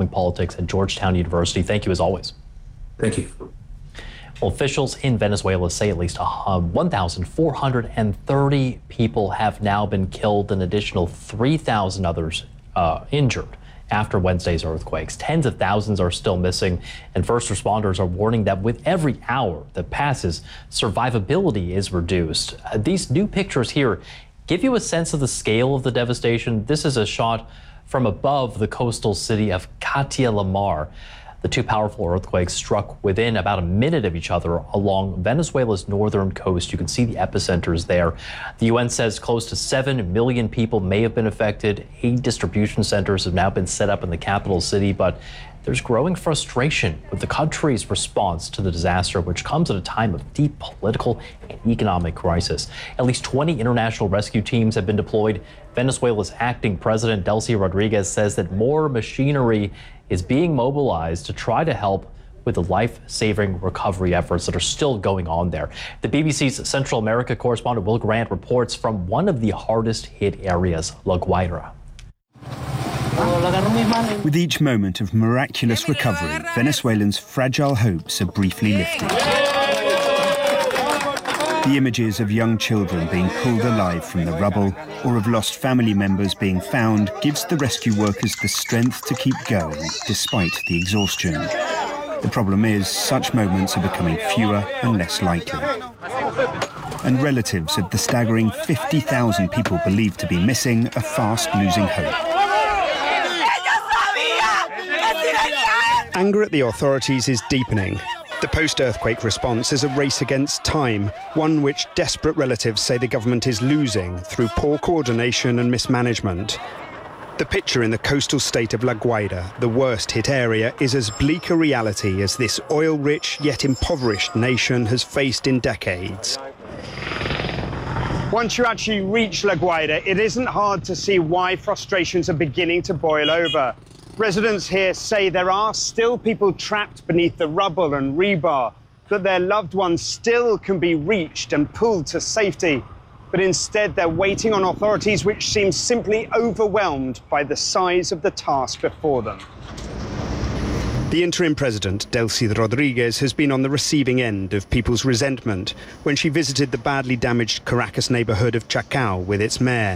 Government Politics at Georgetown University. Thank you as always. Thank you. Well, officials in Venezuela say at least 1,430 people have now been killed, an additional 3,000 others injured after Wednesday's earthquakes. Tens of thousands are still missing, and first responders are warning that with every hour that passes, survivability is reduced. These new pictures here give you a sense of the scale of the devastation. This is a shot from above the coastal city of Catia la Mar. The two powerful earthquakes struck within about a minute of each other along Venezuela's northern coast. You can see the epicenters there. The UN says close to 7 million people may have been affected. 8 distribution centers have now been set up in the capital city, but there's growing frustration with the country's response to the disaster, which comes at a time of deep political and economic crisis. At least 20 international rescue teams have been deployed. Venezuela's acting president, Delcy Rodriguez, says that more machinery is being mobilized to try to help with the life-saving recovery efforts that are still going on there. The BBC's Central America correspondent Will Grant reports from one of the hardest hit areas, La Guaira. With each moment of miraculous recovery, Venezuelans' fragile hopes are briefly lifted. The images of young children being pulled alive from the rubble or of lost family members being found gives the rescue workers the strength to keep going despite the exhaustion. The problem is, such moments are becoming fewer and less likely. And relatives of the staggering 50,000 people believed to be missing are fast losing hope. Anger at the authorities is deepening. The post-earthquake response is a race against time, one which desperate relatives say the government is losing through poor coordination and mismanagement. The picture in the coastal state of La Guaira, the worst hit area, is as bleak a reality as this oil-rich yet impoverished nation has faced in decades. Once you actually reach La Guaira, it isn't hard to see why frustrations are beginning to boil over. Residents here say there are still people trapped beneath the rubble and rebar, that their loved ones still can be reached and pulled to safety. But instead, they're waiting on authorities which seem simply overwhelmed by the size of the task before them. The interim president, Delcy Rodriguez, has been on the receiving end of people's resentment when she visited the badly damaged Caracas neighborhood of Chacao with its mayor.